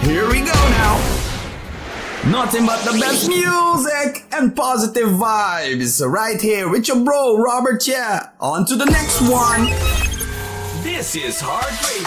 Here we go now. Nothing but the best music and positive vibes right here with your bro Robert. Yeah, on to the next one. This is Heart Radio.